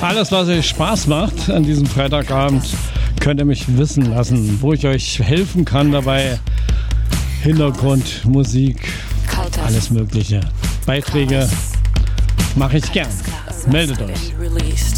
Alles, was euch Spaß macht an diesem Freitagabend, könnt ihr mich wissen lassen, wo ich euch helfen kann dabei. Hintergrund, Musik, alles Mögliche. Beiträge mache ich gern. Meldet euch.